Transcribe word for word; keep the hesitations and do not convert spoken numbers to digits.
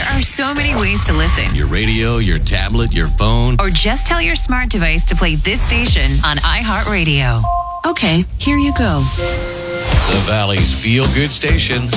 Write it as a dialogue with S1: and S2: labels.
S1: are so many ways to listen.
S2: Your radio, your tablet, your phone.
S1: Or just tell your smart device to play this station on iHeartRadio.
S3: Okay, here you go.
S4: The Valley's Feel Good Stations.